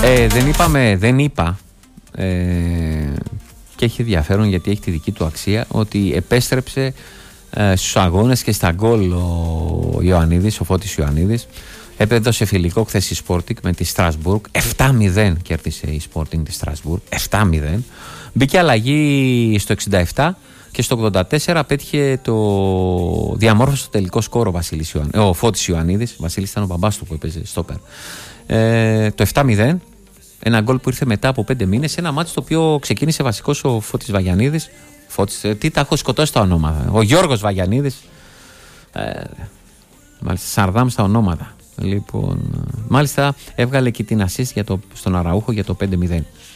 Δεν είπα και έχει ενδιαφέρον γιατί έχει τη δική του αξία ότι επέστρεψε στους αγώνες και στα γκολ ο Ιωαννίδης, ο Φώτης Ιωαννίδης. Έδωσε φιλικό χθες η Sporting με τη Strasbourg. 7-0 κέρδισε η Sporting τη Strasbourg. 7-0. Μπήκε αλλαγή στο 67 και στο 84 πέτυχε διαμόρφωσε το τελικό σκόρο ο Φώτης Ιωαννίδης. Βασίλης ήταν ο μπαμπάς του που έπαιζε στόπερ. Το 7-0. Ένα γκολ που ήρθε μετά από 5 μήνες. Ένα μάτι το οποίο ξεκίνησε βασικός ο Φώτης Βαγιαννίδης. Τι τα έχω σκοτώσει τα ονόματα. Ο Γιώργος Βαγιαννίδης. Μάλιστα, Σαρδάμ στα ονόματα. Λοιπόν, μάλιστα έβγαλε και την assist στον Αραούχο για το 5-0.